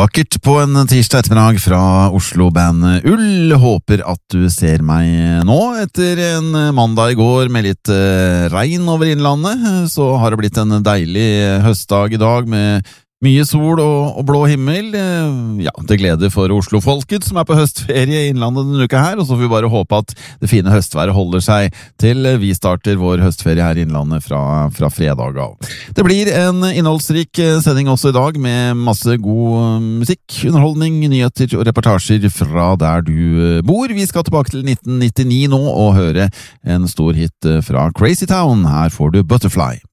Vakkert på en tirsdag ettermiddag fra Oslo-bandet Ull. Håper at du ser meg nå. Etter en mandag i går med litt regn over innlandet, så har det blitt en deilig høstdag i dag med mye sol og blå himmel. Ja, det gleder for Oslo-folket som på høstferie i innlandet denne uka her, og så får vi bare håpe at det fine høstværet holder seg til vi starter vår høstferie her i innlandet fra fredag av. Det blir en innholdsrik sending også i dag med masse god musikk, underholdning, nyheter og reportasjer fra der du bor. Vi skal tilbake til 1999 nå og høre en stor hit fra Crazy Town. Her får du Butterfly.